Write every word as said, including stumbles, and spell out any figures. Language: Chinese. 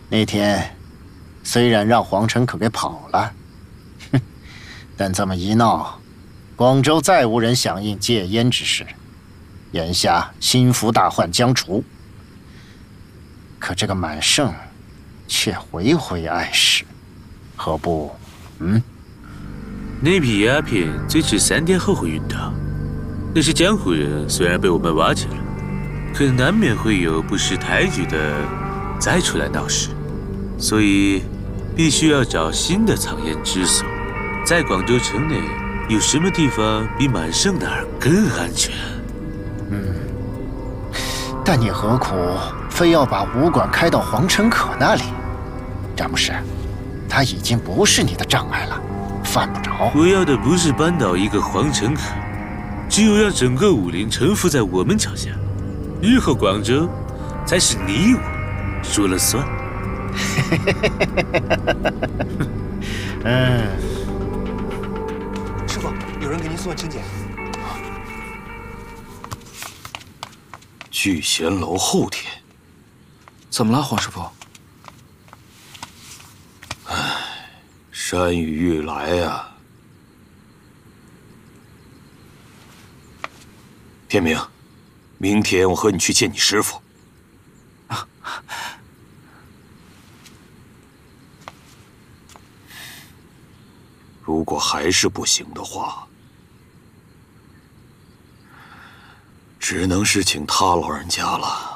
那天虽然让黄成可给跑了，哼，但这么一闹，广州再无人响应戒烟之事。眼下心腹大患将除，可这个满胜却回回碍事，何不？嗯？ 那批鸦片最迟三天后会运到，但是江湖人虽然被我们挖起了，可难免会有不识抬举的再出来闹事，所以必须要找新的藏烟之所。在广州城内，有什么地方比满胜那儿更安全？ 嗯，但你何苦非要把武馆开到黄成可那里？詹姆士，他已经不是你的障碍了，犯不着。 我要的不是扳倒一个黄成可，只有让整个武林臣服在我们脚下。日后广州才是你我说了算。 嗯， 师傅，有人给您送请柬。 聚贤楼后天， 怎么了，黄师傅？ 唉，山雨欲来呀。天明，明天我和你去见你师傅。 啊， 如果还是不行的话，只能是请他老人家了。